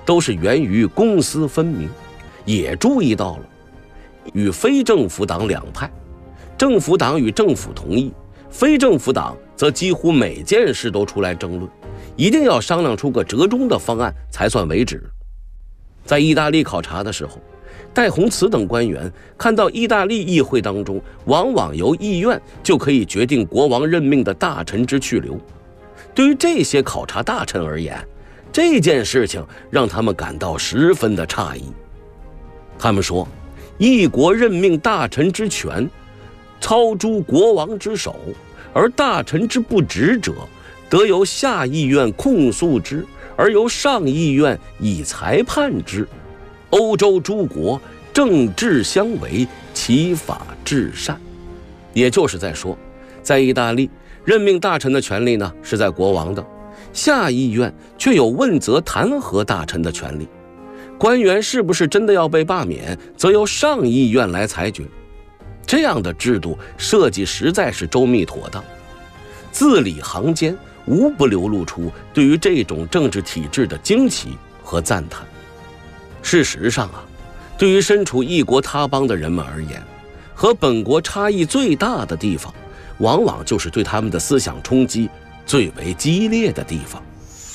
都是源于公私分明，也注意到了与非政府党两派，政府党与政府同意，非政府党则几乎每件事都出来争论，一定要商量出个折中的方案才算为止。在意大利考察的时候，戴洪慈等官员看到意大利议会当中往往由议院就可以决定国王任命的大臣之去留，对于这些考察大臣而言，这件事情让他们感到十分的诧异。他们说，一国任命大臣之权操诸国王之手，而大臣之不职者，得由下议院控诉之，而由上议院以裁判之。欧洲诸国政治相违，其法至善。也就是在说，在意大利任命大臣的权利呢是在国王的，下议院却有问责弹劾大臣的权利。官员是不是真的要被罢免，则由上议院来裁决。这样的制度设计实在是周密妥当，字里行间无不流露出对于这种政治体制的惊奇和赞叹。事实上啊，对于身处异国他邦的人们而言，和本国差异最大的地方，往往就是对他们的思想冲击最为激烈的地方。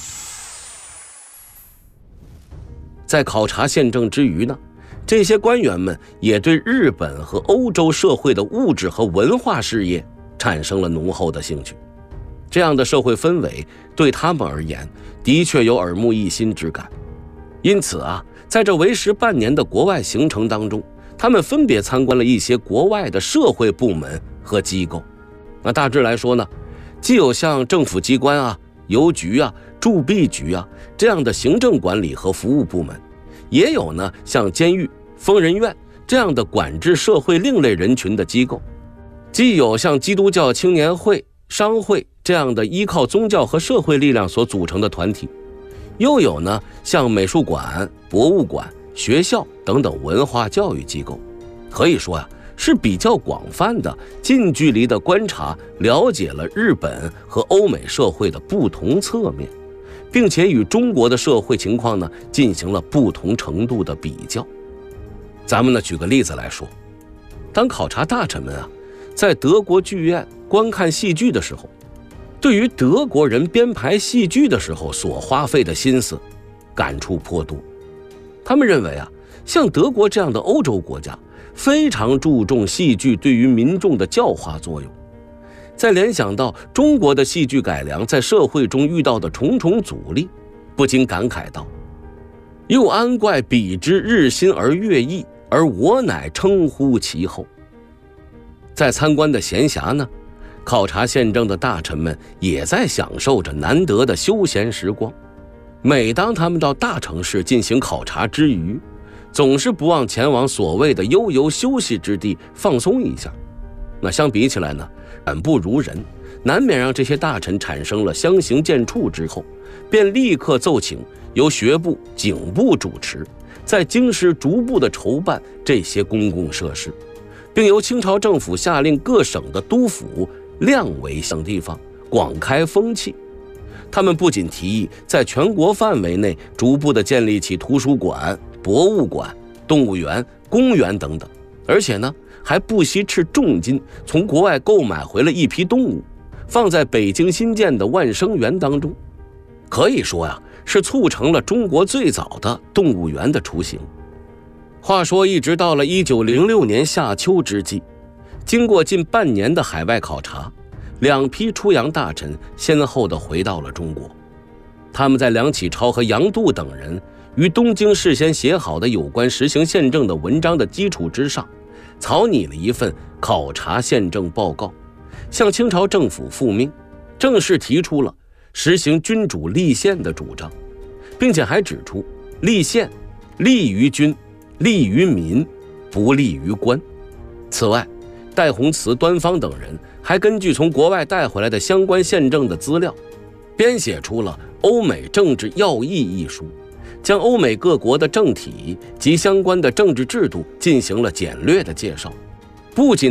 在考察宪政之余呢，这些官员们也对日本和欧洲社会的物质和文化事业产生了浓厚的兴趣。这样的社会氛围对他们而言，的确有耳目一新之感。因此啊，在这为时半年的国外行程当中，他们分别参观了一些国外的社会部门和机构。那大致来说呢，既有像政府机关啊、邮局啊、铸币局啊这样的行政管理和服务部门，也有呢像监狱、疯人院这样的管制社会另类人群的机构，既有像基督教青年会、商会这样的依靠宗教和社会力量所组成的团体，又有呢像美术馆、博物馆、学校等等文化教育机构。可以说呀，是比较广泛的近距离的观察，了解了日本和欧美社会的不同侧面，并且与中国的社会情况呢进行了不同程度的比较。咱们呢举个例子来说，当考察大臣们啊在德国剧院观看戏剧的时候，对于德国人编排戏剧的时候所花费的心思感触颇多。他们认为啊，像德国这样的欧洲国家非常注重戏剧对于民众的教化作用。在联想到中国的戏剧改良在社会中遇到的重重阻力，不禁感慨道：又安怪彼之日新而悦异，而我乃称呼其后。在参观的闲暇呢，考察宪政的大臣们也在享受着难得的休闲时光。每当他们到大城市进行考察之余，总是不忘前往所谓的悠游休息之地放松一下。那相比起来呢，远不如人，难免让这些大臣产生了相形见绌之后，便立刻奏请由学部、警部主持，在京师逐步的筹办这些公共设施，并由清朝政府下令各省的督府量为省地方广开风气。他们不仅提议在全国范围内逐步地建立起图书馆、博物馆、动物园、公园等等，而且呢，还不惜斥重金从国外购买回了一批动物，放在北京新建的万生园当中。可以说呀，是促成了中国最早的动物园的雏形。话说，一直到了1906年夏秋之际，经过近半年的海外考察，两批出洋大臣先后地回到了中国。他们在梁启超和杨度等人于东京事先写好的有关实行宪政的文章的基础之上，草拟了一份考察宪政报告，向清朝政府复命，正式提出了实行君主立宪的主张，并且还指出立宪利于君，利于民，不利于官。此外，戴洪慈、端方等人还根据从国外带回来的相关宪政的资料，编写出了《欧美政治要义》一书，将欧美各国的政体及相关的政治制度进行了简略的介绍。不仅